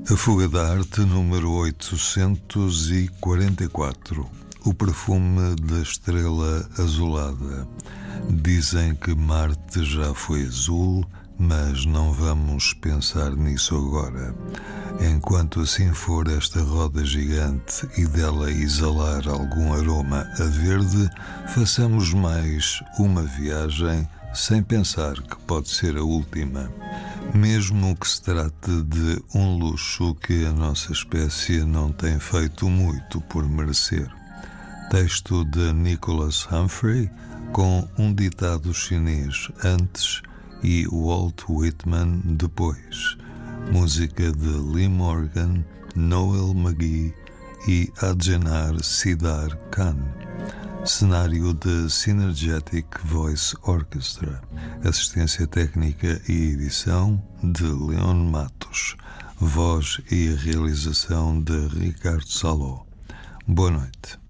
A Fuga da Arte, número 844. O perfume da estrela azulada. Dizem que Marte já foi azul, mas não vamos pensar nisso agora. Enquanto assim for esta roda gigante e dela exalar algum aroma a verde, façamos mais uma viagem sem pensar que pode ser a última. Mesmo que se trate de um luxo que a nossa espécie não tem feito muito por merecer. Texto de Nicholas Humphrey, com um ditado chinês antes e Walt Whitman depois. Música de Lee Morgan, Noel McGee e Adjenar Sidar Khan. Cenário de Synergetic Voice Orchestra. Assistência técnica e edição de Leon Matos. Voz e realização de Ricardo Saló. Boa noite.